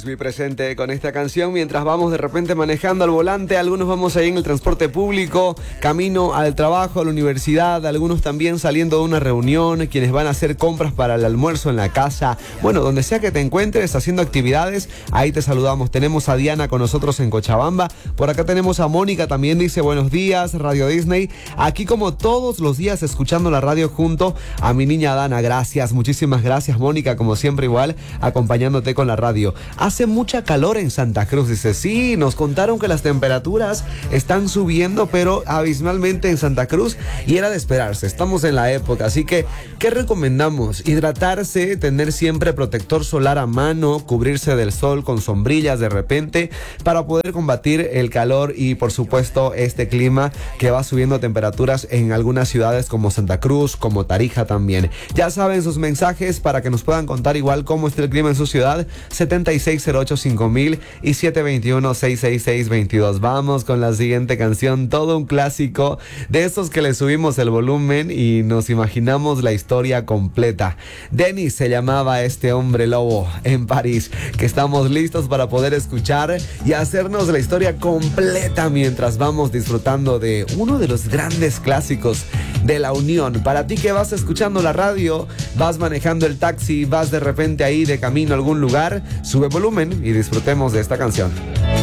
Beatles, mi presente con esta canción mientras vamos de repente manejando al volante. Algunos vamos ahí en el transporte público, camino al trabajo, a la universidad, algunos también saliendo de una reunión, quienes van a hacer compras para el almuerzo en la casa. Bueno, donde sea que te encuentres haciendo actividades, ahí te saludamos. Tenemos a Diana con nosotros en Cochabamba. Por acá tenemos a Mónica, también dice buenos días, Radio Disney. Aquí como todos los días escuchando la radio junto a mi niña Dana. Gracias, muchísimas gracias Mónica, como siempre igual, acompañándote con la radio. Hace mucha calor en Santa Cruz, dice. Sí, nos contaron que las temperaturas están subiendo, pero abismalmente en Santa Cruz, y era de esperarse. Estamos en la época, así que, ¿qué recomendamos? Hidratarse, tener siempre protector solar a mano, cubrirse del sol con sombrillas de repente, para poder combatir el calor y, por supuesto, este clima que va subiendo temperaturas en algunas ciudades como Santa Cruz, como Tarija también. Ya saben sus mensajes para que nos puedan contar igual cómo está el clima en su ciudad, 76085000 y 721-66622. Vamos con la siguiente canción, todo un clásico de estos que le subimos el volumen y nos imaginamos la historia completa. Denis se llamaba este hombre lobo en París, que estamos listos para poder escuchar y hacernos la historia completa mientras vamos disfrutando de uno de los grandes clásicos de la Unión. Para ti que vas escuchando la radio, vas manejando el taxi, vas de repente ahí de camino a algún lugar, sube volumen y disfrutemos de esta canción.